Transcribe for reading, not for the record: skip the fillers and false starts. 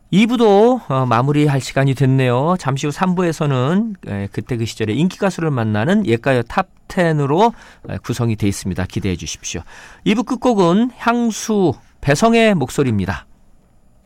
2부도 마무리할 시간이 됐네요. 잠시 후 3부에서는 그때 그 시절의 인기 가수를 만나는 옛가요 탑10으로 구성이 되어 있습니다. 기대해 주십시오. 2부 끝곡은 향수 배성의 목소리입니다.